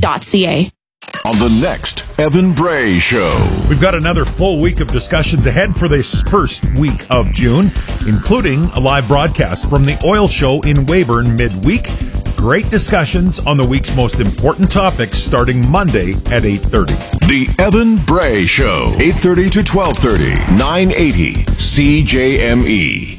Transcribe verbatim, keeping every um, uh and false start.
dot c a. On the next Evan Bray Show. We've got another full week of discussions ahead for this first week of June, including a live broadcast from the Oil Show in Weyburn midweek. Great discussions on the week's most important topics starting Monday at eight thirty. The Evan Bray Show, eight thirty to twelve thirty, nine eighty C J M E.